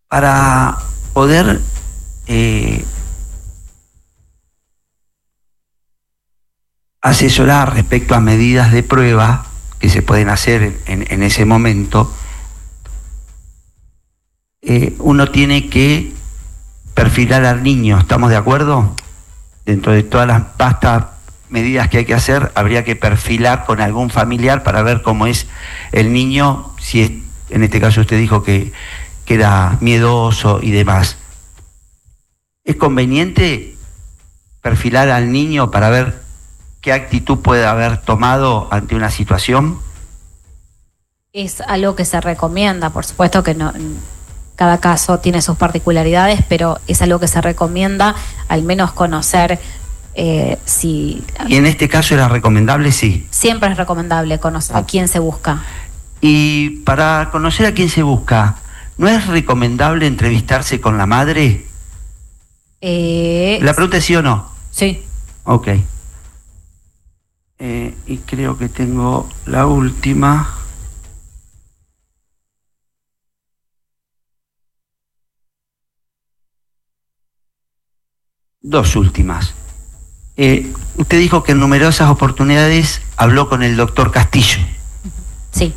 para poder asesorar respecto a medidas de prueba que se pueden hacer en ese momento, uno tiene que perfilar al niño. ¿Estamos de acuerdo? Dentro de todas las vastas medidas que hay que hacer, habría que perfilar con algún familiar para ver cómo es el niño, si es, en este caso usted dijo que era miedoso y demás. ¿Es conveniente perfilar al niño para ver qué actitud puede haber tomado ante una situación? Es algo que se recomienda, por supuesto que no, cada caso tiene sus particularidades, pero es algo que se recomienda al menos conocer si... ¿Y en este caso era recomendable? Sí. Siempre es recomendable conocer a quién se busca. Y para conocer a quién se busca, ¿no es recomendable entrevistarse con la madre? La pregunta es sí o no. Sí. Ok. Y creo que tengo la última. Dos últimas. Usted dijo que en numerosas oportunidades habló con el doctor Castillo. Sí.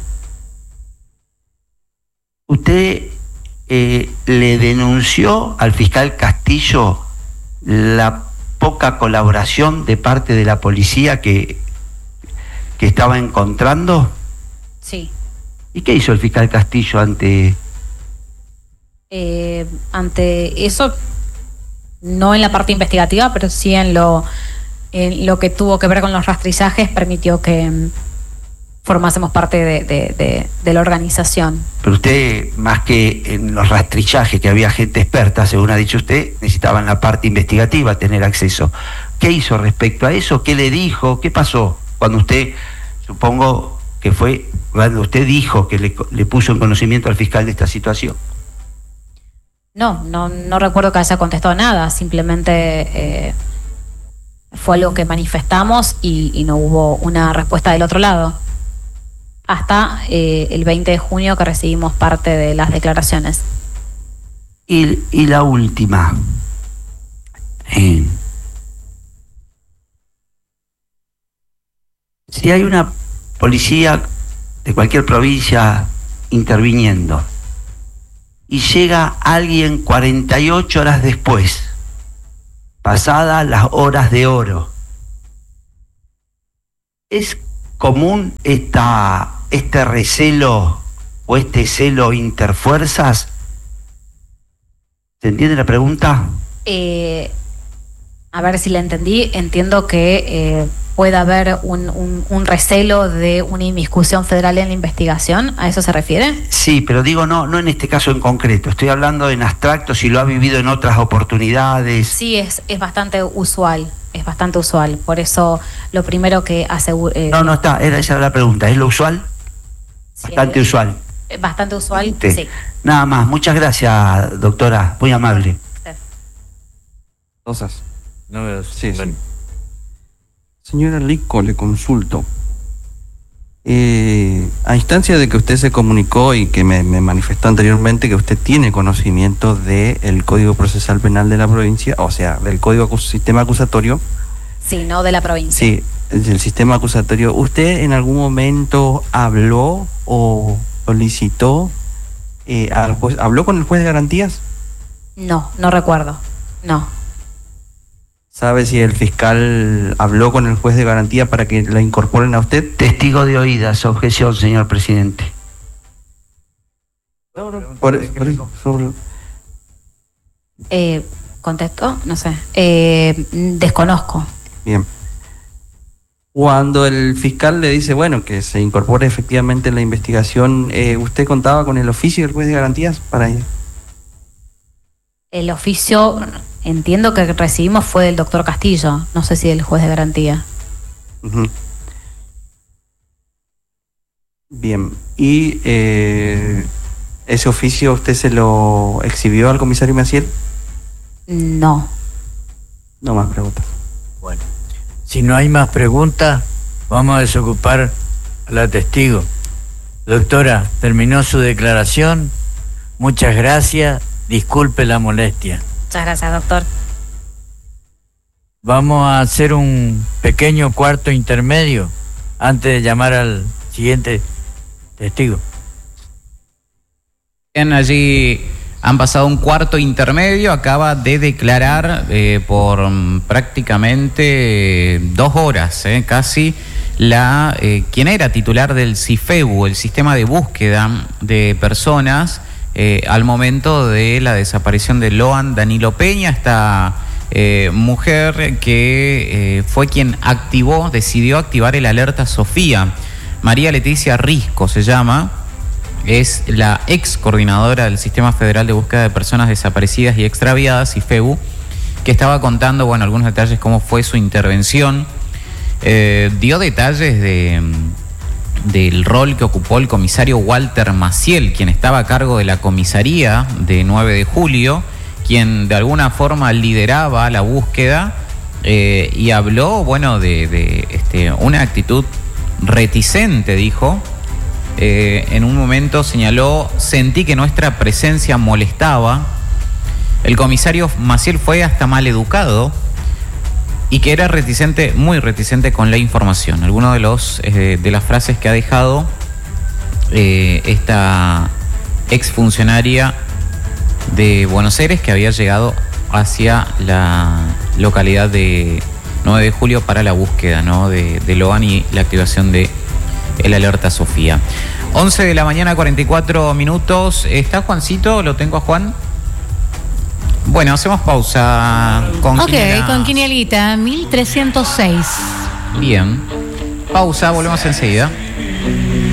¿Usted le denunció al fiscal Castillo la poca colaboración de parte de la policía que estaba encontrando? Sí. ¿Y qué hizo el fiscal Castillo ante eso? No en la parte investigativa, pero sí en lo que tuvo que ver con los rastrillajes, permitió que formásemos parte de la organización. Pero usted, más que en los rastrillajes, que había gente experta, según ha dicho usted, necesitaba en la parte investigativa tener acceso. ¿Qué hizo respecto a eso? ¿Qué le dijo? ¿Qué pasó cuando usted, supongo que fue, cuando usted dijo que le puso en conocimiento al fiscal de esta situación? No recuerdo que haya contestado nada, simplemente fue algo que manifestamos y no hubo una respuesta del otro lado. Hasta el 20 de junio que recibimos parte de las declaraciones. Y la última. Si hay una policía de cualquier provincia interviniendo y llega alguien 48 horas después, pasadas las horas de oro, ¿es común este recelo o este celo interfuerzas? ¿Se entiende la pregunta? A ver si la entendí. Entiendo que puede haber un recelo de una inmiscusión federal en la investigación. ¿A eso se refiere? Sí, pero digo no en este caso en concreto. Estoy hablando en abstracto, si lo ha vivido en otras oportunidades. Sí, es bastante usual. Es bastante usual. Por eso lo primero que aseguro... No está. Esa era la pregunta. ¿Es lo usual? Sí, bastante usual. Bastante usual, sí. Nada más. Muchas gracias, doctora. Muy amable. Cosas. Sí. Señora Lico, le consulto. A instancia de que usted se comunicó y que me manifestó anteriormente que usted tiene conocimiento del Código Procesal Penal de la provincia, o sea, del sistema acusatorio. Sí, no de la provincia. Sí, del sistema acusatorio. ¿Usted en algún momento habló o solicitó, habló con el juez de garantías? No recuerdo. No. ¿Sabe si el fiscal habló con el juez de garantía para que la incorporen a usted? Testigo de oídas, objeción, señor presidente. ¿Contestó? No sé. Desconozco. Bien. Cuando el fiscal le dice, bueno, que se incorpore efectivamente en la investigación, ¿usted contaba con el oficio del juez de garantías para ello? El oficio... Entiendo que recibimos fue del doctor Castillo, no sé si del juez de garantía. Uh-huh. Bien, ¿y ese oficio usted se lo exhibió al comisario Maciel? No. No más preguntas. Bueno, si no hay más preguntas, vamos a desocupar a la testigo. Doctora, terminó su declaración. Muchas gracias. Disculpe la molestia. Muchas gracias, doctor. Vamos a hacer un pequeño cuarto intermedio antes de llamar al siguiente testigo. Bien, allí han pasado un cuarto intermedio, acaba de declarar por prácticamente 2 horas, casi, quien era titular del CIFEBU, el sistema de búsqueda de personas, al momento de la desaparición de Loan Danilo Peña, esta mujer que fue quien decidió activar el alerta Sofía. María Leticia Risco se llama. Es la ex coordinadora del Sistema Federal de Búsqueda de Personas Desaparecidas y Extraviadas, CIFEBU, que estaba contando, algunos detalles, cómo fue su intervención. Dio detalles del rol que ocupó el comisario Walter Maciel, quien estaba a cargo de la comisaría de 9 de julio, quien de alguna forma lideraba la búsqueda, y habló, de una actitud reticente, dijo. En un momento señaló: sentí que nuestra presencia molestaba. El comisario Maciel fue hasta mal educado y que era reticente, muy reticente con la información. Algunas de las frases que ha dejado esta exfuncionaria de Buenos Aires, que había llegado hacia la localidad de 9 de julio para la búsqueda, ¿no?, de Loan y la activación de el alerta Sofía. 11 de la mañana, 44 minutos. ¿Está Juancito? ¿Lo tengo a Juan? Bueno, hacemos pausa con Quiniela. Con Quinielita, 1306. Bien. Pausa, volvemos enseguida.